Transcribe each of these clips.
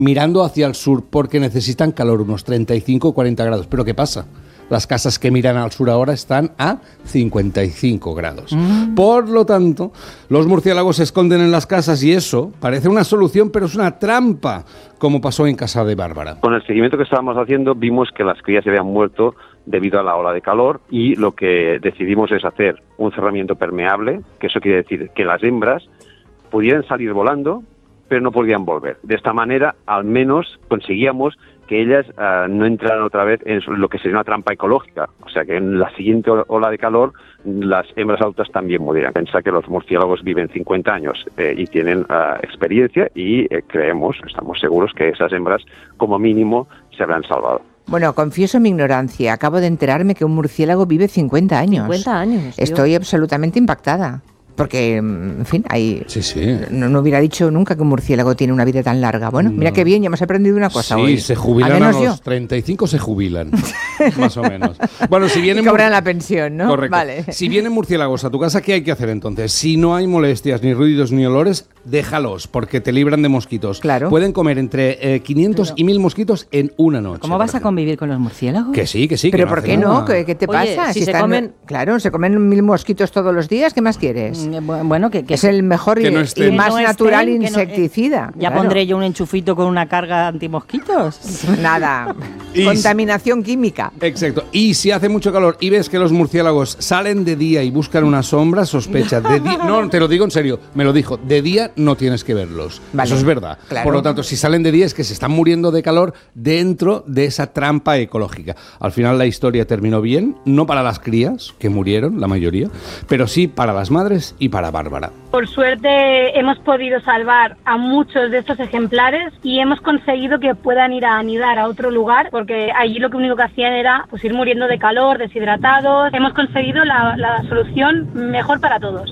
mirando hacia el sur porque necesitan calor, unos 35 o 40 grados. ¿Pero qué pasa? Las casas que miran al sur ahora están a 55 grados. Por lo tanto, los murciélagos se esconden en las casas y eso parece una solución, pero es una trampa, como pasó en casa de Bárbara. Con el seguimiento que estábamos haciendo, vimos que las crías se habían muerto debido a la ola de calor y lo que decidimos es hacer un cerramiento permeable, que eso quiere decir que las hembras pudieran salir volando, pero no podían volver. De esta manera, al menos conseguíamos que ellas no entraran otra vez en lo que sería una trampa ecológica. O sea, que en la siguiente ola de calor las hembras adultas también murieran. Piensa que los murciélagos viven 50 años y tienen experiencia y estamos seguros que esas hembras, como mínimo, se habrán salvado. Bueno, confieso mi ignorancia. Acabo de enterarme que un murciélago vive 50 años. 50 años. Estoy absolutamente impactada. Porque, en fin, no hubiera dicho nunca que un murciélago tiene una vida tan larga. Bueno, mira qué bien, ya hemos aprendido una cosa hoy. Sí, se jubilan a los 35, se jubilan, más o menos. Bueno, si vienen... Y cobran la pensión, ¿no? Correcto. Vale. Si vienen murciélagos a tu casa, ¿qué hay que hacer entonces? Si no hay molestias, ni ruidos, ni olores, déjalos, porque te libran de mosquitos. Claro. Pueden comer entre 500 y 1000 mosquitos en una noche. ¿Cómo vas a convivir con los murciélagos? Que sí. ¿Pero que por qué no? ¿Qué te pasa? Oye, si se comen... Claro, se comen 1000 mosquitos todos los días, ¿qué más quieres? Bueno, que es el mejor y más natural insecticida. Ya claro. Pondré yo un enchufito con una carga antimosquitos. Nada. Contaminación química. Exacto. Y si hace mucho calor y ves que los murciélagos salen de día y buscan una sombra, sospecha. No, te lo digo en serio, me lo dijo. De día no tienes que verlos. Vale. Eso es verdad. Claro. Por lo tanto, si salen de día es que se están muriendo de calor dentro de esa trampa ecológica. Al final la historia terminó bien, no para las crías, que murieron, la mayoría, pero sí para las madres y para Bárbara. Por suerte hemos podido salvar a muchos de estos ejemplares y hemos conseguido que puedan ir a anidar a otro lugar, porque allí lo único que hacían era pues ir muriendo de calor, deshidratados. Hemos conseguido la solución mejor para todos.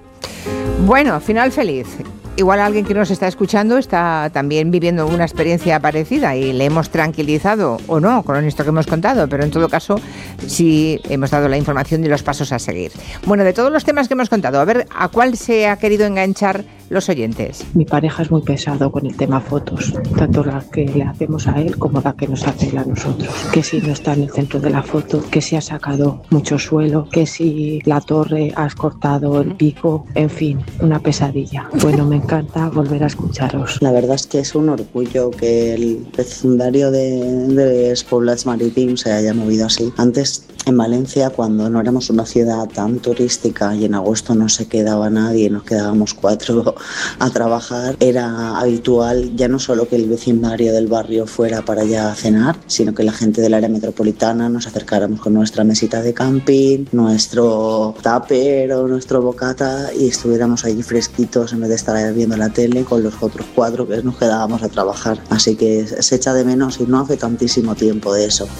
Bueno, final feliz. Igual alguien que nos está escuchando está también viviendo una experiencia parecida y le hemos tranquilizado o no con esto que hemos contado, pero en todo caso sí hemos dado la información y los pasos a seguir. Bueno, de todos los temas que hemos contado, a ver a cuál se ha querido enganchar los oyentes. Mi pareja es muy pesado con el tema fotos, tanto la que le hacemos a él como la que nos hace él a nosotros. Que si no está en el centro de la foto, que si ha sacado mucho suelo, que si la torre has cortado el pico, en fin, una pesadilla. Bueno, me encanta volver a escucharos. La verdad es que es un orgullo que el vecindario de los Poblats Marítims se haya movido así. Antes, en Valencia, cuando no éramos una ciudad tan turística y en agosto no se quedaba nadie, nos quedábamos 4 a trabajar, era habitual ya no solo que el vecindario del barrio fuera para allá a cenar, sino que la gente del área metropolitana nos acercáramos con nuestra mesita de camping, nuestro tupper o nuestro bocata y estuviéramos allí fresquitos en vez de estar viendo la tele con los otros 4 que nos quedábamos a trabajar. Así que se echa de menos y no hace tantísimo tiempo de eso.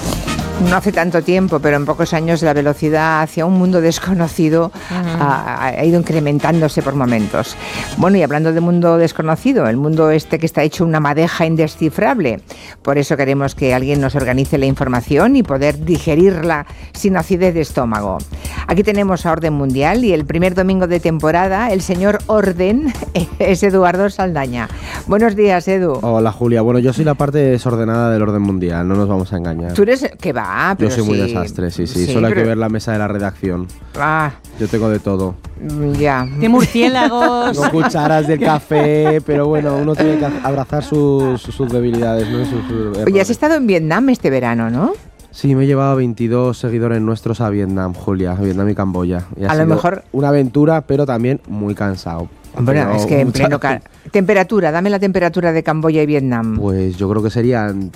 No hace tanto tiempo, pero en pocos años la velocidad hacia un mundo desconocido ha ido incrementándose por momentos. Bueno, y hablando de mundo desconocido, el mundo este que está hecho una madeja indescifrable. Por eso queremos que alguien nos organice la información y poder digerirla sin acidez de estómago. Aquí tenemos a Orden Mundial y el primer domingo de temporada, el señor Orden es Eduardo Saldaña. Buenos días, Edu. Hola, Julia. Bueno, yo soy la parte desordenada del orden mundial, no nos vamos a engañar. Tú eres... ¿Qué va? Pero yo soy muy desastre, sí. Solo hay que ver la mesa de la redacción. Yo tengo de todo. Ya. De murciélagos. No cucharas del café, pero bueno, uno tiene que abrazar sus debilidades, ¿no? Oye, has estado en Vietnam este verano, ¿no? Sí, me he llevado 22 seguidores nuestros a Vietnam, Julia, a Vietnam y Camboya. Y a lo mejor una aventura, pero también muy cansado. Bueno, es que en pleno temperatura, dame la temperatura de Camboya y Vietnam. Pues yo creo que serían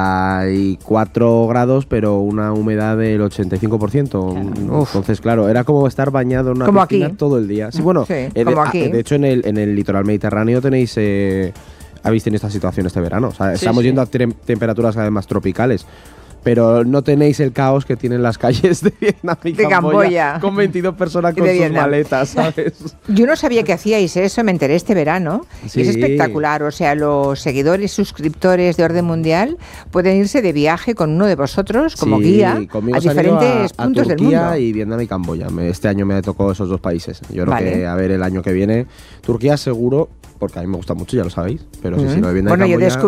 34 grados, pero una humedad del 85%. Claro. Entonces, claro, era como estar bañado en una piscina aquí todo el día. Sí, bueno, como aquí. De hecho en el litoral mediterráneo tenéis... habéis tenido esta situación este verano. O sea, estamos yendo a temperaturas además tropicales. Pero no tenéis el caos que tienen las calles de Vietnam y Camboya, con 22 personas con sus maletas, ¿sabes? Yo no sabía que hacíais eso, me enteré este verano. Sí. Es espectacular, o sea, los seguidores, suscriptores de Orden Mundial pueden irse de viaje con uno de vosotros como guía a diferentes puntos del mundo. Turquía y Vietnam y Camboya. Este año me tocó esos 2 países. Yo creo que, a ver, el año que viene, Turquía seguro... porque a mí me gusta mucho, ya lo sabéis, pero si no, Vietnam y Camboya...